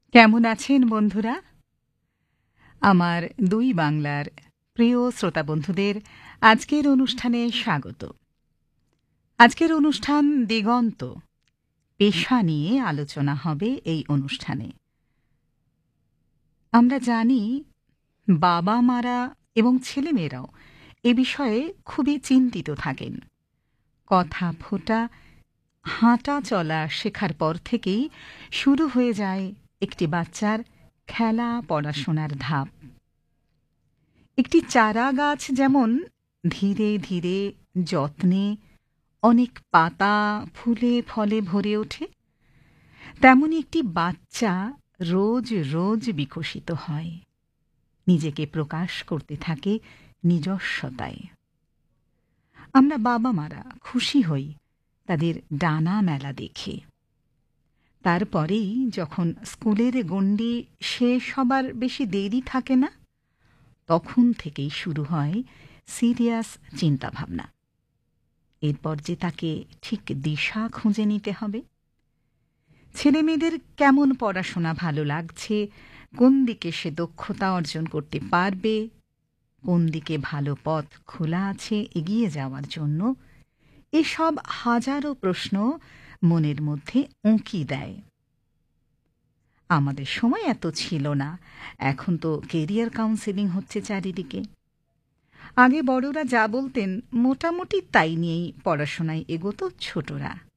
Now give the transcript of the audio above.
কেমন আছেন বন্ধুরা? আমার দুই বাংলার প্রিয় শ্রোতা বন্ধুদের আজকের অনুষ্ঠানে স্বাগত। আজকের অনুষ্ঠান দিগন্ত, পেশা নিয়ে আলোচনা হবে এই অনুষ্ঠানে। আমরা জানি বাবা-মারা এবং ছেলেমেয়েরাও এ বিষয়ে খুবই চিন্তিত থাকেন। কথা ফোটা, হাঁটা চলা শেখার পর থেকেই শুরু হয়ে যায় একটি বাচ্চার খেলা পড়াশোনার ধাপ। একটি চারা গাছ যেমন ধীরে ধীরে যত্নে অনেক পাতা ফুলে ফলে ভরে ওঠে, তেমনি একটি বাচ্চা রোজ রোজ বিকশিত হয়, নিজেকে প্রকাশ করতে থাকে নিজস্বতায়। আমরা বাবা মারা খুশি হই তাদের ডানা মেলা দেখে। তারপরেই যখন স্কুলের গণ্ডি শেষ হবার বেশি দেরি থাকে না, তখন থেকেই শুরু হয় সিরিয়াস চিন্তাভাবনা। এরপর যে তাকে ঠিক দিশা খুঁজে নিতে হবে। ছেলেমেয়েদের কেমন পড়াশোনা ভালো লাগছে, কোন দিকে সে দক্ষতা অর্জন করতে পারবে, কোন দিকে ভালো পথ খোলা আছে এগিয়ে যাওয়ার জন্য, এসব হাজারো প্রশ্ন মনের মধ্যে উঁকি দেয়। আমাদের সময় এত ছিল না, এখন তো কেরিয়ার কাউন্সেলিং হচ্ছে চারিদিকে। আগে বড়রা যা বলতেন মোটামুটি তাই নিয়েই পড়াশোনায় এগোতো ছোটরা।